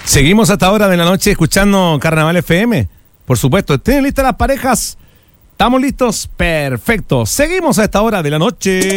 Seguimos hasta hora de la noche escuchando Carnaval FM. Por supuesto, ¿tienen listas las parejas? ¿Estamos listos? Perfecto. Seguimos a esta hora de la noche.